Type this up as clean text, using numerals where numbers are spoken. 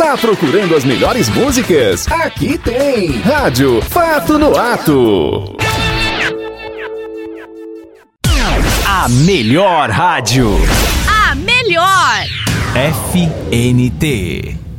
Tá procurando as melhores músicas? Aqui tem Rádio Fato no Ato. A melhor rádio. A melhor. FNT.